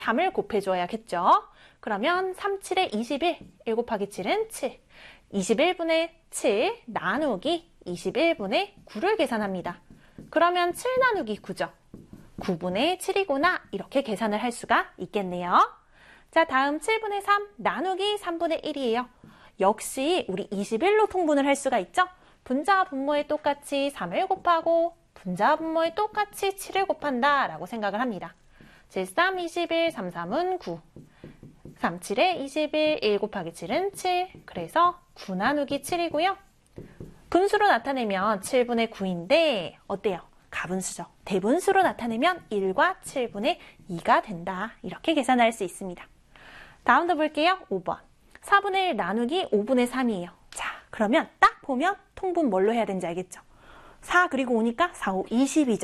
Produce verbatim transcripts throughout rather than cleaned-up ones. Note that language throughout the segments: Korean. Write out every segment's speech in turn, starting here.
삼을 곱해줘야겠죠. 그러면 삼, 칠에 이십일, 일 곱하기 칠은 칠. 이십일분의 칠 나누기 이십일분의 구를 계산합니다. 그러면 칠 나누기 구죠. 구분의 칠이구나 이렇게 계산을 할 수가 있겠네요. 자, 다음 칠분의 삼 나누기 삼분의 일이에요. 역시 우리 이십일로 통분을 할 수가 있죠. 분자와 분모에 똑같이 삼을 곱하고 분자와 분모에 똑같이 칠을 곱한다 라고 생각을 합니다. 칠, 삼, 이십일, 삼, 삼은 구. 삼, 칠에 이십일, 일 곱하기 칠은 칠. 그래서 구 나누기 칠이고요. 분수로 나타내면 칠분의 구인데 어때요? 가분수죠. 대분수로 나타내면 일과 칠분의 이가 된다. 이렇게 계산할 수 있습니다. 다음도 볼게요. 오 번. 사분의 일 나누기 오분의 삼이에요. 자, 그러면 딱 보면 통분 뭘로 해야 되는지 알겠죠? 사 그리고 오니까 사, 오, 이십이죠.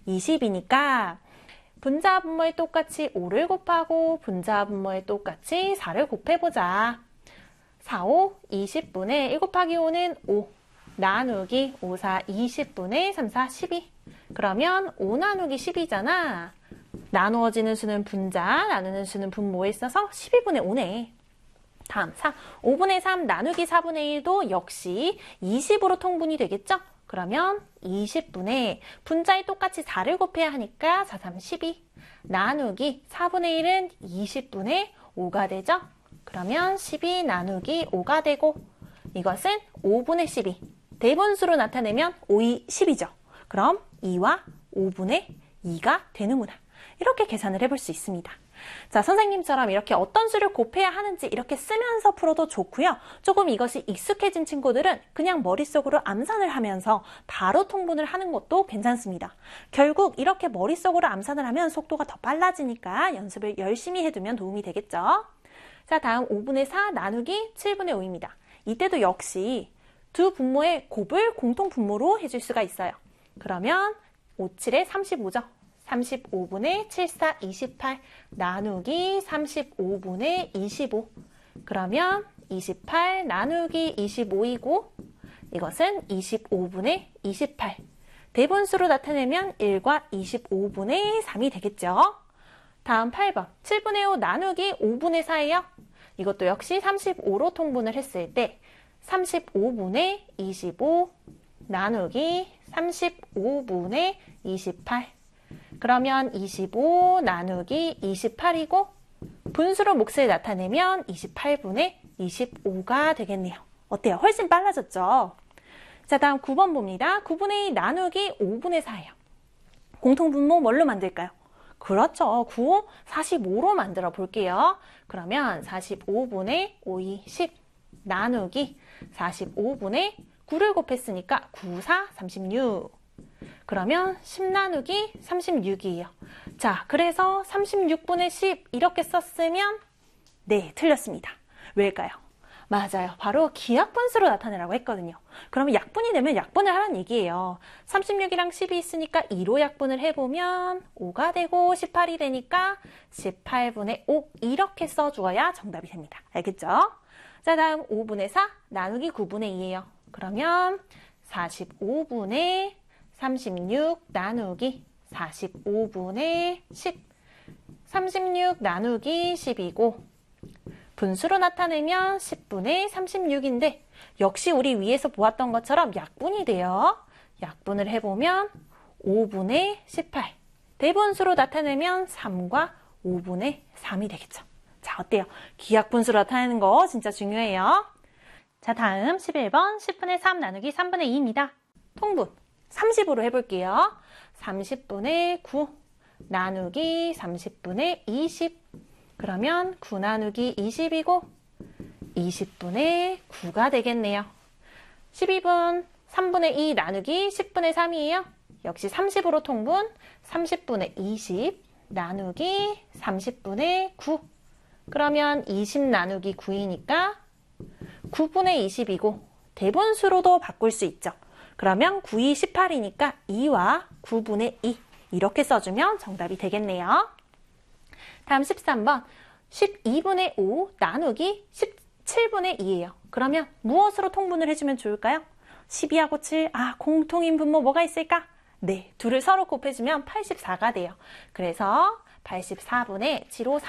이십이니까 분자 분모에 똑같이 오를 곱하고 분자 분모에 똑같이 사를 곱해보자. 사, 오, 이십분의 일 곱하기 오는 오 나누기 오, 사, 이십분의 삼, 사, 십이. 그러면 오 나누기 십이잖아. 나누어지는 수는 분자, 나누는 수는 분모에 있어서 십이분의 오네. 다음 사, 오분의 삼 나누기 사분의 일도 역시 이십으로 통분이 되겠죠? 그러면 이십분의 분자에 똑같이 사를 곱해야 하니까 사, 삼, 십이 나누기 사분의 일은 이십분의 오가 되죠? 그러면 십이 나누기 오가 되고 이것은 오분의 십이. 대분수로 나타내면 오, 이, 십이죠. 그럼 이와 오분의 이가 되는구나. 이렇게 계산을 해볼 수 있습니다. 자, 선생님처럼 이렇게 어떤 수를 곱해야 하는지 이렇게 쓰면서 풀어도 좋고요. 조금 이것이 익숙해진 친구들은 그냥 머릿속으로 암산을 하면서 바로 통분을 하는 것도 괜찮습니다. 결국 이렇게 머릿속으로 암산을 하면 속도가 더 빨라지니까 연습을 열심히 해두면 도움이 되겠죠. 자, 다음 오분의 사 나누기 칠분의 오입니다. 이때도 역시 두 분모의 곱을 공통 분모로 해줄 수가 있어요. 그러면 오, 칠에 삼십오죠. 삼십오분의 칠, 사, 이십팔 나누기 삼십오분의 이십오. 그러면 이십팔 나누기 이십오이고 이것은 이십오분의 이십팔. 대분수로 나타내면 일과 이십오분의 삼이 되겠죠. 다음 팔 번. 칠분의 오 나누기 오분의 사예요. 이것도 역시 삼십오로 통분을 했을 때 삼십오분의 이십오 나누기 삼십오분의 이십팔. 그러면 이십오 나누기 이십팔이고 분수로 몫을 나타내면 이십팔분의 이십오가 되겠네요. 어때요? 훨씬 빨라졌죠? 자, 다음 구 번 봅니다. 구분의 이 나누기 오분의 사예요. 공통분모 뭘로 만들까요? 그렇죠. 구, 오, 사십오로 만들어 볼게요. 그러면 사십오분의 오, 이, 십 나누기 사십오분의 구를 곱했으니까 구, 사, 삼십육. 그러면 십 나누기 삼십육이에요. 자, 그래서 삼십육분의 십 이렇게 썼으면 네, 틀렸습니다. 왜일까요? 맞아요. 바로 기하분수로 나타내라고 했거든요. 그러면 약분이 되면 약분을 하라는 얘기예요. 삼십육이랑 십이 있으니까 이로 약분을 해보면 오가 되고 십팔이 되니까 십팔분의 오 이렇게 써주어야 정답이 됩니다. 알겠죠? 자, 다음 오분의 사 나누기 구분의 이예요. 그러면 사십오분의 삼십육 나누기 사십오분의 십. 삼십육 나누기 십이고 분수로 나타내면 십분의 삼십육인데 역시 우리 위에서 보았던 것처럼 약분이 돼요. 약분을 해보면 오분의 십팔. 대분수로 나타내면 삼과 오분의 삼이 되겠죠. 자, 어때요? 기약분수로 나타내는 거 진짜 중요해요. 자, 다음 십일 번 십분의 삼 나누기 삼분의 이입니다. 통분 삼십으로 해볼게요. 삼십분의 구 나누기 삼십분의 이십. 그러면 구 나누기 이십이고 이십분의 구가 되겠네요. 십이 분 삼분의 이 나누기 십분의 삼이에요. 역시 삼십으로 통분 삼십분의 이십 나누기 삼십분의 구. 그러면 이십 나누기 구이니까 구분의 이십이고 대분수로도 바꿀 수 있죠. 그러면 구, 이, 십팔이니까 이와 구분의 이 이렇게 써주면 정답이 되겠네요. 다음 십삼 번 십이분의 오 나누기 십칠분의 이예요. 그러면 무엇으로 통분을 해주면 좋을까요? 십이하고 칠, 아 공통인 분모 뭐가 있을까? 네, 둘을 서로 곱해주면 팔십사가 돼요. 그래서 팔십사분의 칠로